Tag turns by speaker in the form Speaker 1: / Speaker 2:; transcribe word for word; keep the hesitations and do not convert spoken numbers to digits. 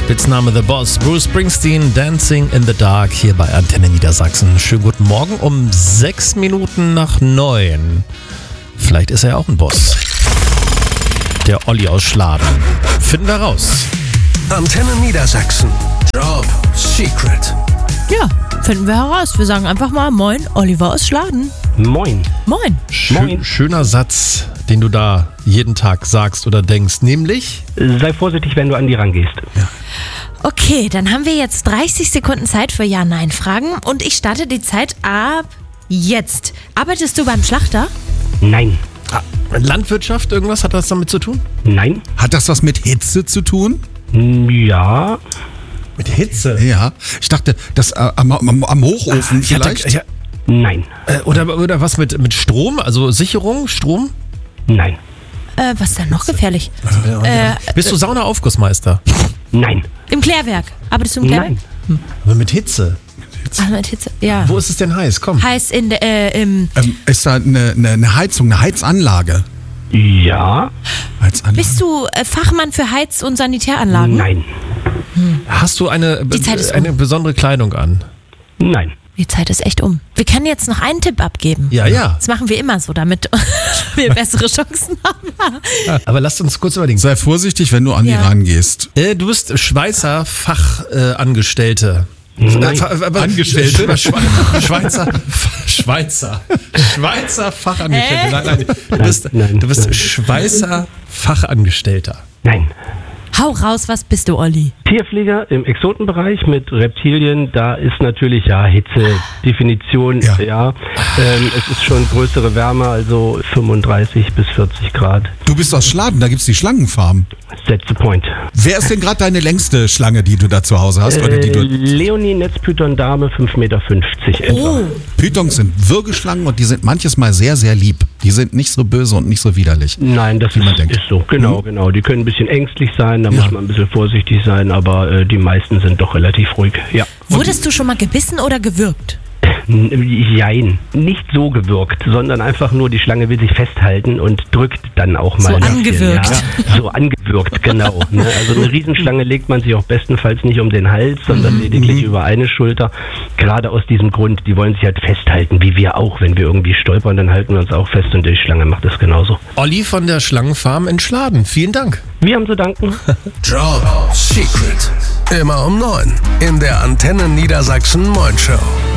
Speaker 1: Spitzname The Boss, Bruce Springsteen, Dancing in the Dark hier bei Antenne Niedersachsen. Schönen guten Morgen um sechs Minuten nach neun. Vielleicht ist er ja auch ein Boss. Der Olli aus Schladen. Finden wir raus.
Speaker 2: Antenne Niedersachsen. Job Secret.
Speaker 3: Ja, finden wir heraus. Wir sagen einfach mal Moin, Oliver aus Schladen.
Speaker 4: Moin.
Speaker 3: Moin.
Speaker 1: Schö-
Speaker 4: Moin.
Speaker 1: Schöner Satz, den du da jeden Tag sagst oder denkst, nämlich...
Speaker 4: Sei vorsichtig, wenn du an die rangehst. Ja.
Speaker 3: Okay, dann haben wir jetzt dreißig Sekunden Zeit für Ja-Nein-Fragen und ich starte die Zeit ab jetzt. Arbeitest du beim Schlachter?
Speaker 4: Nein.
Speaker 1: Ah, Landwirtschaft, irgendwas hat das damit zu tun?
Speaker 4: Nein.
Speaker 5: Hat das was mit Hitze zu tun?
Speaker 4: Ja.
Speaker 1: Mit Hitze?
Speaker 5: Ja. Ich dachte, das äh, am, am, am Hochofen
Speaker 1: Ich hatte-
Speaker 5: vielleicht?
Speaker 1: ich-
Speaker 4: Nein.
Speaker 1: Äh, oder, oder was mit, mit Strom? Also Sicherung, Strom?
Speaker 4: Nein.
Speaker 3: Äh, was ist denn noch gefährlich?
Speaker 1: Äh, Bist du Saunaaufgussmeister?
Speaker 4: Nein.
Speaker 3: Im Klärwerk. Arbeitest du im Klärwerk?
Speaker 4: Nein.
Speaker 1: Aber mit Hitze?
Speaker 3: Ach, mit Hitze. Ja.
Speaker 1: Wo ist es denn heiß? Komm.
Speaker 3: Heiß in der, äh, im...
Speaker 5: ähm, ist da eine, eine, eine Heizung, eine Heizanlage?
Speaker 4: Ja.
Speaker 5: Heizanlage?
Speaker 3: Bist du äh, Fachmann für Heiz- und Sanitäranlagen?
Speaker 4: Nein.
Speaker 1: Hast du eine,
Speaker 3: Die Zeit ist
Speaker 1: eine
Speaker 3: um.
Speaker 1: besondere Kleidung an?
Speaker 4: Nein.
Speaker 3: Die Zeit ist echt um. Wir können jetzt noch einen Tipp abgeben.
Speaker 1: Ja, ja.
Speaker 3: Das machen wir immer so, damit wir bessere Chancen haben.
Speaker 1: Aber lasst uns kurz überlegen.
Speaker 5: Sei vorsichtig, wenn du an
Speaker 3: Ja.
Speaker 5: die rangehst.
Speaker 1: Äh, du bist Schweizer Fachangestellte. Äh, Angestellte.
Speaker 4: Nein.
Speaker 1: Äh, Fa- äh,
Speaker 5: Angestellte?
Speaker 1: Schwe- Schwe- Schweizer. Schweizer. Schweizer Fachangestellte. Nein, nein. Du bist,
Speaker 4: Nein,
Speaker 1: du bist
Speaker 4: nein.
Speaker 1: Schweizer Fachangestellter.
Speaker 4: Nein.
Speaker 3: Hau raus, was bist du, Olli?
Speaker 4: Tierpfleger im Exotenbereich mit Reptilien, da ist natürlich ja Hitze, Definition,
Speaker 5: Ja.
Speaker 4: ja. Ähm, es ist schon größere Wärme, also fünfunddreißig bis vierzig Grad.
Speaker 5: Du bist aus Schladen, da gibt's die Schlangenfarm.
Speaker 4: That's the point.
Speaker 5: Wer ist denn gerade deine längste Schlange, die du da zu Hause hast? Oder die
Speaker 4: Äh,
Speaker 5: du
Speaker 4: Leonie Netzpython Dame, fünf Meter fünfzig etwa.
Speaker 3: Oh,
Speaker 5: Pythons sind Würgeschlangen und die sind manches Mal sehr, sehr lieb. Die sind nicht so böse und nicht so widerlich.
Speaker 4: Nein, das
Speaker 5: Wie man
Speaker 4: ist,
Speaker 5: denkt.
Speaker 4: ist so. Genau, genau. Die können ein bisschen ängstlich sein, da
Speaker 5: Ja.
Speaker 4: muss man ein bisschen vorsichtig sein, aber äh, die meisten sind doch relativ ruhig. Ja.
Speaker 3: wurdest du schon mal gebissen oder gewürgt?
Speaker 4: N- Jein. Nicht so gewürgt, sondern einfach nur die Schlange will sich festhalten und drückt dann auch mal.
Speaker 3: So
Speaker 4: ein bisschen,
Speaker 3: angewürgt.
Speaker 4: Ja. So angewürgt, genau. Ne? Also eine Riesenschlange legt man sich auch bestenfalls nicht um den Hals, sondern lediglich über eine Schulter. Gerade aus diesem Grund, die wollen sich halt festhalten, wie wir auch. Wenn wir irgendwie stolpern, dann halten wir uns auch fest und die Schlange macht das genauso.
Speaker 1: Olli von der Schlangenfarm in Schladen. Vielen Dank.
Speaker 4: Wir haben zu danken.
Speaker 2: Job Secret. Immer um neun in der Antenne Niedersachsen Moin Show.